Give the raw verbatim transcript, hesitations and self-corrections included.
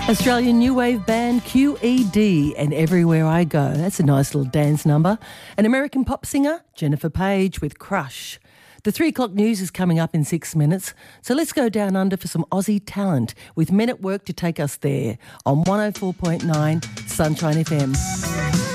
Australian new wave band Q E D and Everywhere I Go. That's a nice little dance number. An American pop singer, Jennifer Page, with Crush. The three o'clock news is coming up in six minutes, so let's go down under for some Aussie talent with Men at Work to take us there on one oh four point nine Sunshine F M.